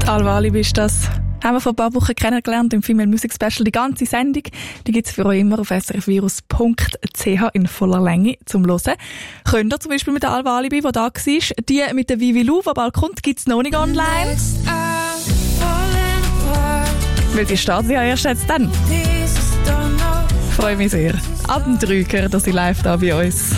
Alva Alibi ist das. Haben wir vor ein paar Wochen kennengelernt im Female Music Special. Die ganze Sendung, die gibt's für euch immer auf srfvirus.ch in voller Länge zum Hören. Könnt ihr zum Beispiel mit der Alva Alibi, die da war, die mit der Vivi Lou, die bald kommt, gibt's noch nicht online. Weil die startet ja erst jetzt dann. Ich freue mich sehr. Ab dem 3 gehört ihr sie live da bei uns.